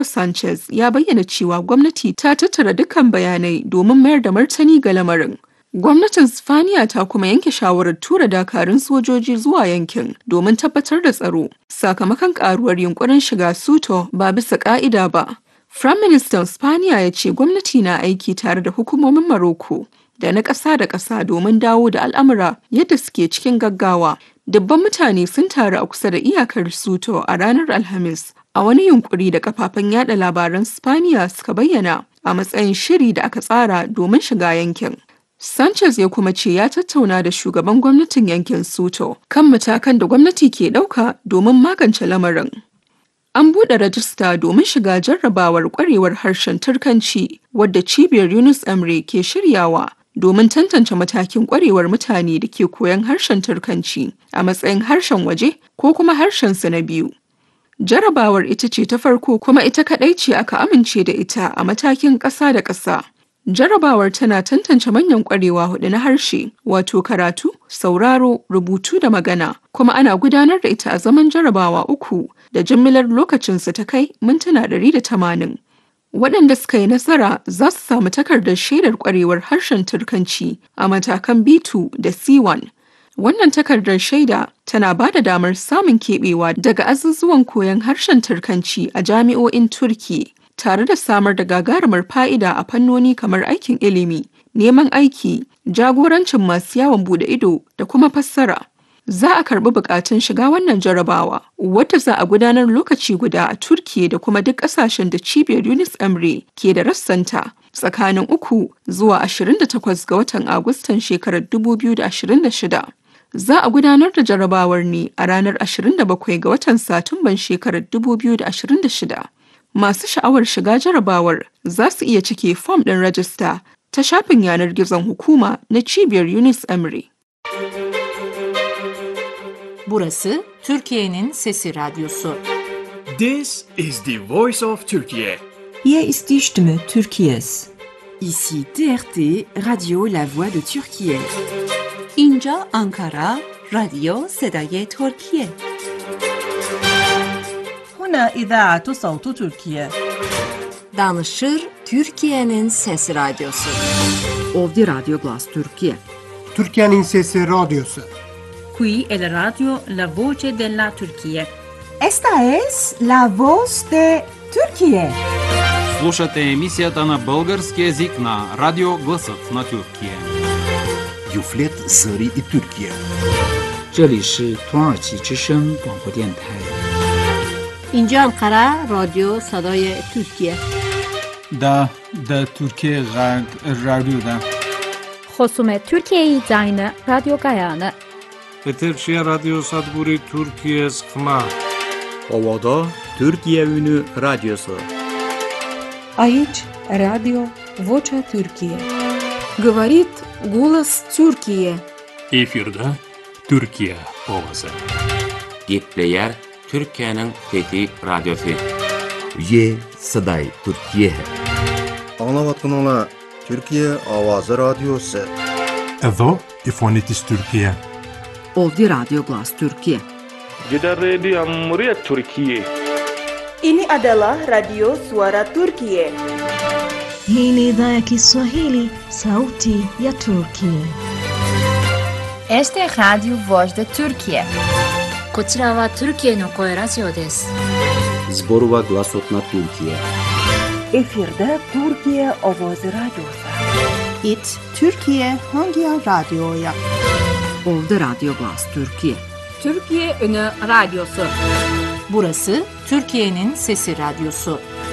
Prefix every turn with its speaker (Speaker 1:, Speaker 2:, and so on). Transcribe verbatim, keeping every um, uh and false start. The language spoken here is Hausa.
Speaker 1: Sanchez ya bayyana cewa gwamnati ta tattara dukkan bayanai domin mayar da martani ga lamarin. Gwamnatin Sifaniya ta kuma yanke shawarar tura dakarun sojoji zuwa yankin domin tabbatar da tsaro, sakamakon karuwar yunkurin shiga Suto ba bisa ka'ida ba. Firaministan Sifaniya ya ce gwamnati na aiki tare da hukumomin Maroko da na ƙasa da ƙasa domin dawo da al'amura yadda suke cikin gaggawa. Dubban mutane sun taru a kusa da iyakar Suto a ranar Alhamis, a wani yunkuri da kafafen yada labaran Sifaniya suka bayyana a matsayin shiri da aka tsara domin shiga yankin. Sanchez ya kuma ce ya tattauna da shugaban gwamnatin yankin Suto kan matakan da gwamnati ke ɗauka domin magance lamarin. An buɗe rajista domin shiga jarrabawar ƙwarewar harshen Turkanci wadda cibiyar Yunus Emre ke shiryawa domin tantance matakin ƙwarewar mutane da ke koyon harshen Turkanci a matsayin harshen waje ko kuma harshensu na biyu. Jarrabawar ita ce ta farko kuma ita kaɗai ce aka amince da ita a matakin ƙasa da ƙasa. Jarrabawar tana tantance manyan ƙwarewa hudu na harshe, wato karatu, sauraro, rubutu da magana, kuma ana gudanar da ita a zaman jarrabawa uku da jimillar lokacinsa ta kai mintuna ɗari da tamanin. Waɗanda suka yi nasara za su samu takardar shaidar ƙwarewar harshen Turkanci a matakan B two da C one. Wannan takardar shaida tana ba da damar samun keɓewa daga azuzuwan koyon harshen Turkanci a jami'o'in Turki, tare da samar da gagarumar fa'ida a fannoni kamar aikin ilimi, neman aiki, jagorancin masu yawon bude ido da kuma fassara. Za a karɓi buƙatun shiga wannan jarabawa, wadda za a gudanar lokaci guda a Turkiye da kuma duk ƙasashen da cibiyar Yunus Emre ke da rassanta tsakanin uku zuwa ashirin da takwas ga watan Agustan shekarar dubu biyu da ashirin da shida. Za a gudanar da jarabawar ne a ranar ashirin da bakwai ga watan Satumban shekarar dubu biyu da ashirin da shida. Masu sha'awar shiga jarabawar za su iya cike fom ɗin rajista ta shafin yanar gizon hukuma na cibiyar Yunus Emre.
Speaker 2: Burası Türkiye'nin Sesi Radyosu.
Speaker 3: This is the voice of Turkey.
Speaker 4: Hier ist die Stimme Türkiye's.
Speaker 5: Ici T R T Radio La Voix de Türkiye.
Speaker 2: اینجا آنکارا رادیو صدای ترکیه.
Speaker 6: هنا إذاعة صوت تركيا.
Speaker 7: Danışır Türkiye'nin Sesi Radyosu.
Speaker 5: Ovdi Radyo Glas Türkiye.
Speaker 8: Türkiye'nin Sesi Radyosu.
Speaker 6: Qui è la radio La Voce della Turquía.
Speaker 9: Esta es La Voz de Turquía.
Speaker 10: Слушате емисията на български език на Радио Гласът на Тюркия.
Speaker 11: Юфлет Зари и Türkiye.
Speaker 12: 这里是土耳其之声广播电台。
Speaker 13: اینجا انقره رادیو صدای ترکیه.
Speaker 14: دا دا ترکیه غرب رادیو دا.
Speaker 15: خصوم ترکیه زاین رادیو گایانه.
Speaker 16: Peterşehir Radyo Sadburi Türkiye Sıkma.
Speaker 17: Ovada Türkiye Ünü Radyosu.
Speaker 18: Aici Radio Vocea Türkiye.
Speaker 19: Говорит голос Türkiye.
Speaker 20: Efirde Türkiye ovası.
Speaker 21: Gepleyer Türkiye'nin Fethi Radyosu.
Speaker 11: Ye Saday Türkiye.
Speaker 22: Anlavatınla Türkiye Avazı Radyosu.
Speaker 23: Edo İfonitis Türkiye.
Speaker 5: Ovdi Radyo Glas Türkiye.
Speaker 24: Jeddah Radio Muryat Türkiye.
Speaker 25: Ini adalah Radio Suara Turkiye.
Speaker 26: Hii ni idhaa ya Kiswahili, sauti ya Turkiye.
Speaker 27: Este es Radio Voz de Turkiye.
Speaker 28: こちらはトルキエの声ラジオです。
Speaker 17: Zborova Glasot na Türkiye.
Speaker 25: Efirde Türkiye Ovoz Radyosu.
Speaker 29: It Türkiye Hangi Radyo'ya?
Speaker 5: Ovdi Radyo Glas Türkiye.
Speaker 2: Türkiye Ünü Radyosu. Burası Türkiye'nin Sesi Radyosu.